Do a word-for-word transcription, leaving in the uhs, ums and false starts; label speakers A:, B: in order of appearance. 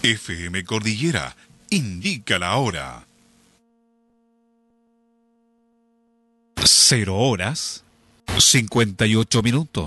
A: F M Cordillera indica la hora. Cero horas, cincuenta y ocho minutos.